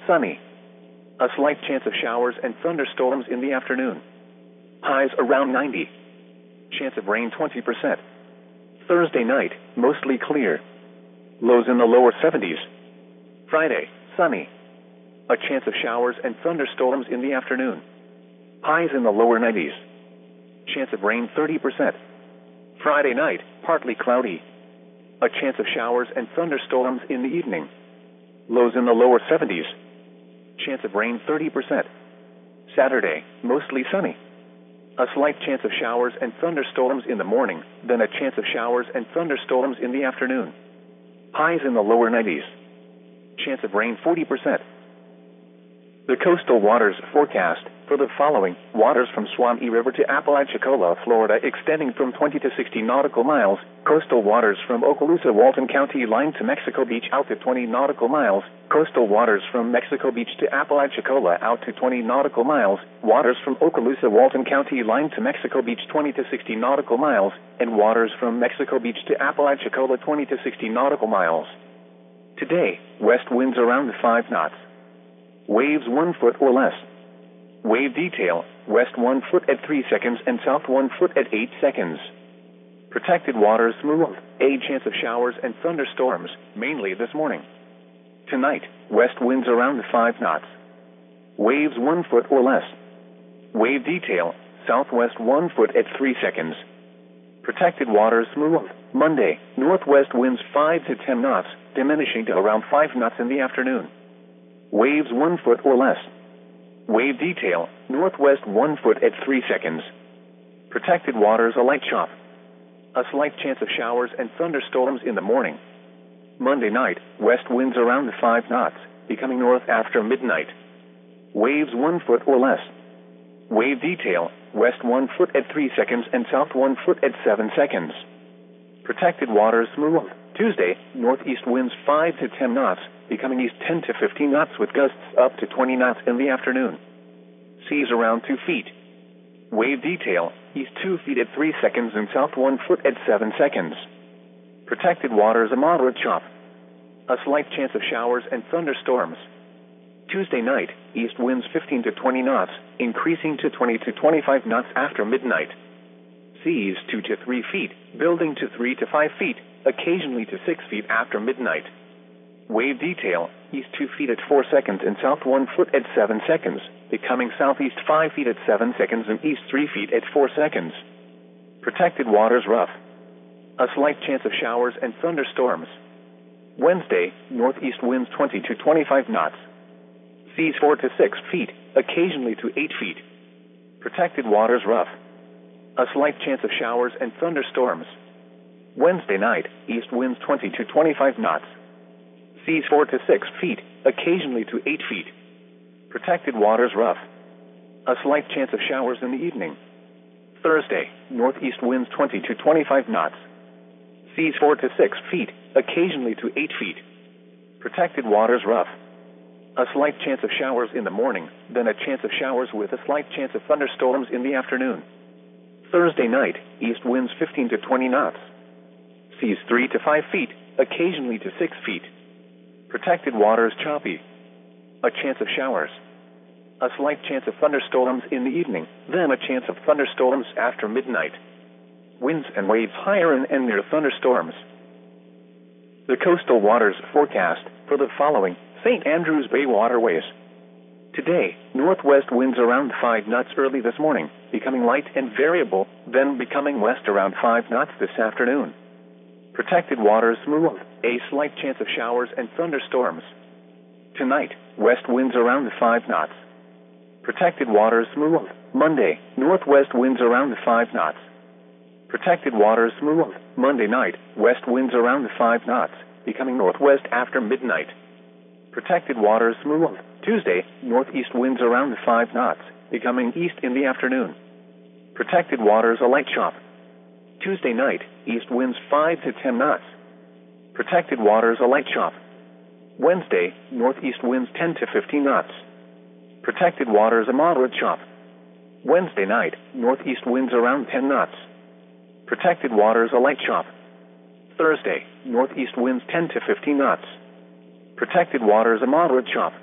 sunny. A slight chance of showers and thunderstorms in the afternoon. Highs around 90. Chance of rain 20%. Thursday night, mostly clear. Lows in the lower 70s. Friday, sunny. A chance of showers and thunderstorms in the afternoon. Highs in the lower 90s. Chance of rain 30%. Friday night, partly cloudy. A chance of showers and thunderstorms in the evening. Lows in the lower 70s. Chance of rain 30%. Saturday, mostly sunny. A slight chance of showers and thunderstorms in the morning, then a chance of showers and thunderstorms in the afternoon. Highs in the lower 90s. Chance of rain 40%. The coastal waters forecast for the following: waters from Suwannee River to Apalachicola, Florida, extending from 20 to 60 nautical miles. Coastal waters from Okaloosa, Walton County line to Mexico Beach out to 20 nautical miles. Coastal waters from Mexico Beach to Apalachicola out to 20 nautical miles. Waters from Okaloosa, Walton County line to Mexico Beach 20 to 60 nautical miles. And waters from Mexico Beach to Apalachicola 20 to 60 nautical miles. Today, west winds around 5 knots. Waves 1 foot or less. Wave detail: west 1 foot at 3 seconds and south 1 foot at 8 seconds. Protected waters smooth. A chance of showers and thunderstorms, mainly this morning. Tonight, west winds around 5 knots. Waves 1 foot or less. Wave detail: southwest 1 foot at 3 seconds. Protected waters smooth. Monday, northwest winds 5 to 10 knots, diminishing to around 5 knots in the afternoon. Waves 1 foot or less. Wave detail: northwest 1 foot at 3 seconds. Protected waters a light chop. A slight chance of showers and thunderstorms in the morning. Monday night, west winds around 5 knots, becoming north after midnight. Waves 1 foot or less. Wave detail: west 1 foot at 3 seconds and south 1 foot at 7 seconds. Protected waters smooth. Tuesday, northeast winds 5 to 10 knots, becoming east 10 to 15 knots with gusts up to 20 knots in the afternoon. Seas around 2 feet. Wave detail: east 2 feet at 3 seconds and south 1 foot at 7 seconds. Protected waters a moderate chop. A slight chance of showers and thunderstorms. Tuesday night, east winds 15 to 20 knots, increasing to 20 to 25 knots after midnight. Seas 2 to 3 feet, building to 3 to 5 feet, occasionally to 6 feet after midnight. Wave detail: east 2 feet at 4 seconds and south 1 foot at 7 seconds, becoming southeast 5 feet at 7 seconds and east 3 feet at 4 seconds. Protected waters rough. A slight chance of showers and thunderstorms. Wednesday, northeast winds 20 to 25 knots. Seas 4 to 6 feet, occasionally to 8 feet. Protected waters rough. A slight chance of showers and thunderstorms. Wednesday night, east winds 20 to 25 knots. Seas 4 to 6 feet, occasionally to 8 feet. Protected waters rough. A slight chance of showers in the evening. Thursday, northeast winds 20 to 25 knots. Seas 4 to 6 feet, occasionally to 8 feet. Protected waters rough. A slight chance of showers in the morning, then a chance of showers with a slight chance of thunderstorms in the afternoon. Thursday night, east winds 15 to 20 knots. Seas 3 to 5 feet, occasionally to 6 feet. Protected waters choppy. A chance of showers. A slight chance of thunderstorms in the evening, then a chance of thunderstorms after midnight. Winds and waves higher and near thunderstorms. The coastal waters forecast for the following: St. Andrews Bay waterways. Today, northwest winds around 5 knots early this morning, becoming light and variable, then becoming west around 5 knots this afternoon. Protected waters smooth. A slight chance of showers and thunderstorms. Tonight, west winds around 5 knots. Protected waters smooth. Monday, northwest winds around 5 knots. Protected waters smooth. Monday night, west winds around 5 knots, becoming northwest after midnight. Protected waters smooth. Tuesday, northeast winds around 5 knots, becoming east in the afternoon. Protected waters a light chop. Tuesday night, east winds 5 to 10 knots. Protected waters a light chop. Wednesday, northeast winds 10 to 15 knots. Protected waters a moderate chop. Wednesday night, northeast winds around 10 knots. Protected waters a light chop. Thursday, northeast winds 10 to 15 knots. Protected waters a moderate chop.